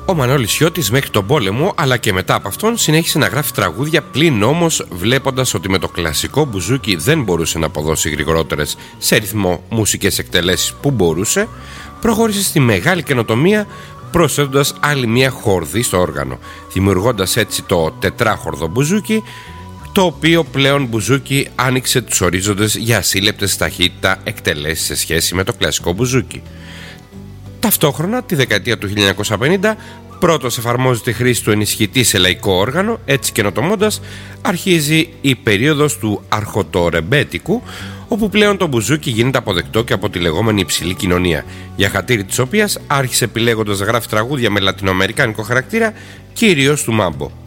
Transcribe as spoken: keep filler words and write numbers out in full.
Ο Μανώλης Σιώτης μέχρι τον πόλεμο αλλά και μετά από αυτόν συνέχισε να γράφει τραγούδια, πλην όμως βλέποντας ότι με το κλασικό μπουζούκι δεν μπορούσε να αποδώσει γρηγορότερες σε ρυθμό μουσικές εκτελέσεις που μπορούσε, προχώρησε στη μεγάλη καινοτομία προσθέτοντας άλλη μια χορδή στο όργανο, δημιουργώντας έτσι το τετράχορδο μπουζούκι, το οποίο πλέον μπουζούκι άνοιξε τους ορίζοντες για ασύλλεπτες ταχύτητα εκτελέσεις σε σχέση με το κλασικό μπουζούκι. Ταυτόχρονα, τη δεκαετία του χίλια εννιακόσια πενήντα, πρώτος εφαρμόζεται η χρήση του ενισχυτή σε λαϊκό όργανο, έτσι καινοτομώντας αρχίζει η περίοδος του αρχοτορεμπέτικου, όπου πλέον το μπουζούκι γίνεται αποδεκτό και από τη λεγόμενη υψηλή κοινωνία, για χατήρι της οποίας άρχισε επιλέγοντας να γράφει τραγούδια με λατινοαμερικάνικο χαρακτήρα, κυρίως του μάμπο.